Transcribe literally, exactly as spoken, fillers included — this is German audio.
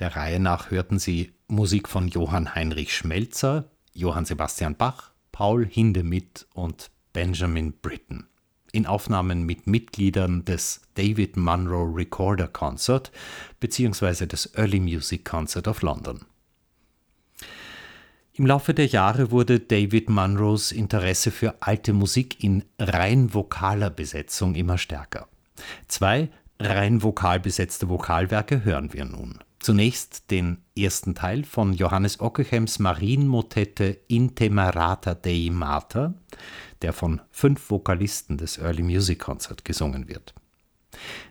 Der Reihe nach hörten Sie Musik von Johann Heinrich Schmelzer, Johann Sebastian Bach, Paul Hindemith und Benjamin Britten. In Aufnahmen mit Mitgliedern des David Munro Recorder Concert bzw. des Early Music Concert of London. Im Laufe der Jahre wurde David Munros Interesse für alte Musik in rein vokaler Besetzung immer stärker. Zwei rein vokal besetzte Vokalwerke hören wir nun. Zunächst den ersten Teil von Johannes Ockeghems Marienmotette Intemerata Dei Mater, der von fünf Vokalisten des Early Music Concert gesungen wird.